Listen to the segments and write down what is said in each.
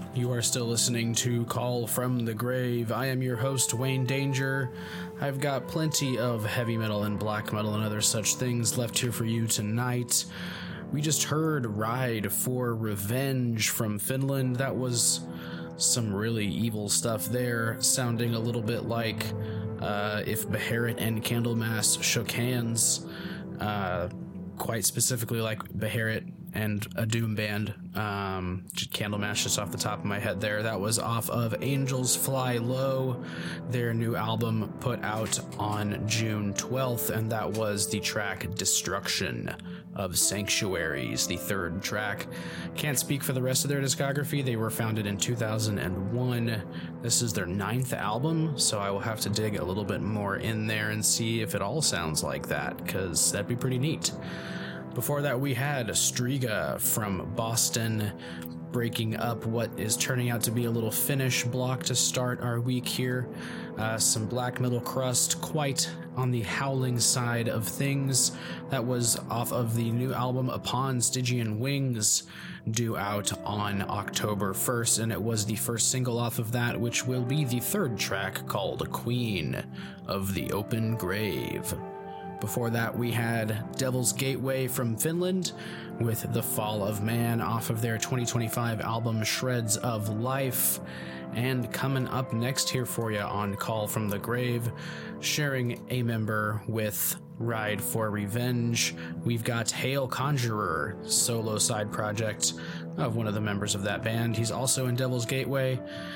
You are still listening to Call from the Grave. I am your host, Wayne Danger. I've got plenty of heavy metal and black metal and other such things left here for you tonight. We just heard Ride for Revenge from Finland. That was some really evil stuff there, sounding a little bit like if Beharit and Candlemass shook hands, quite specifically like Beharit and a doom band. Candlemass just off the top of my head there. That was off of Angels Fly Low, their new album put out on June 12th, and that was the track Destruction of Sanctuaries, the third track. Can't speak for the rest of their discography. They were founded in 2001. This is their 9th album, so I will have to dig a little bit more in there and see if it all sounds like that, because that'd be pretty neat. Before that, we had Striga from Boston, breaking up what is turning out to be a little Finnish block to start our week here. Some black metal crust, quite on the howling side of things. That was off of the new album Upon Stygian Wings, due out on October 1st, and it was the first single off of that, which will be the third track, called Queen of the Open Grave. Before that, we had Devil's Gateway from Finland with The Fall of Man off of their 2025 album Shreds of Life. And coming up next here for you on Call from the Grave, sharing a member with Ride for Revenge, we've got Hail Conjurer, solo side project of one of the members of that band. He's also in Devil's Gateway.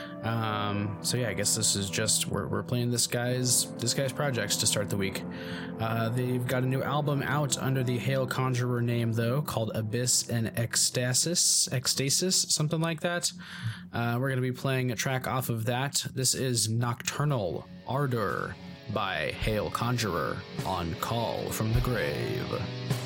So yeah, I guess this is just we're playing this guy's projects to start the week. They've got a new album out under the Hail Conjurer name though, called Abyss and Ecstasis, something like that. We're gonna be playing a track off of that. This is Nocturnal Ardor by Hail Conjurer on Call from the Grave.